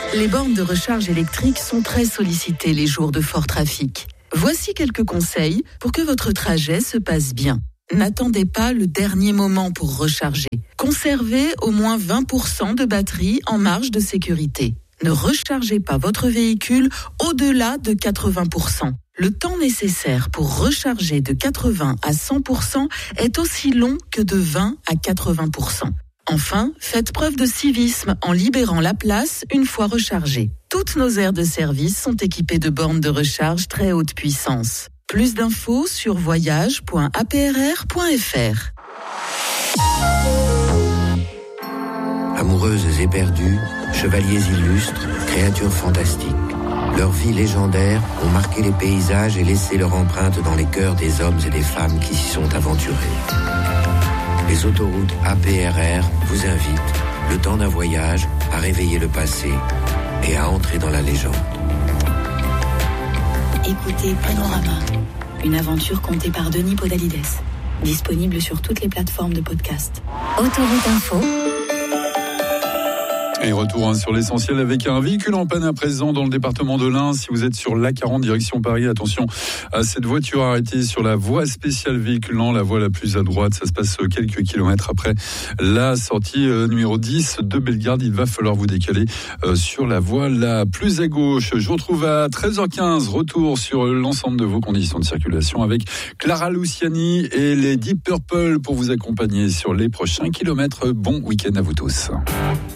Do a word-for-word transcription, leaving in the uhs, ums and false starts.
Les bornes de recharge électrique sont très sollicitées les jours de fort trafic. Voici quelques conseils pour que votre trajet se passe bien. N'attendez pas le dernier moment pour recharger. Conservez au moins vingt pour cent de batterie en marge de sécurité. Ne rechargez pas votre véhicule au-delà de quatre-vingts pour cent. Le temps nécessaire pour recharger de quatre-vingts à cent pour cent est aussi long que de vingt à quatre-vingts pour cent. Enfin, faites preuve de civisme en libérant la place une fois rechargée. Toutes nos aires de service sont équipées de bornes de recharge très haute puissance. Plus d'infos sur voyage point a p r r point f r. Amoureuses éperdues, chevaliers illustres, créatures fantastiques. Leurs vies légendaires ont marqué les paysages et laissé leur empreinte dans les cœurs des hommes et des femmes qui s'y sont aventurés. Les autoroutes A P R R vous invitent, le temps d'un voyage, à réveiller le passé et à entrer dans la légende. Écoutez Panorama, une aventure contée par Denis Podalides. Disponible sur toutes les plateformes de podcast. Autoroute Info. Et retour hein, sur l'essentiel avec un véhicule en panne à présent dans le département de l'Ain. Si vous êtes sur l'A quarante direction Paris, attention à cette voiture arrêtée sur la voie spéciale véhiculant, la voie la plus à droite. Ça se passe quelques kilomètres après la sortie euh, numéro dix de Bellegarde. Il va falloir vous décaler euh, sur la voie la plus à gauche. Je vous retrouve à treize heures quinze. Retour sur l'ensemble de vos conditions de circulation avec Clara Luciani et les Deep Purple pour vous accompagner sur les prochains kilomètres. Bon week-end à vous tous.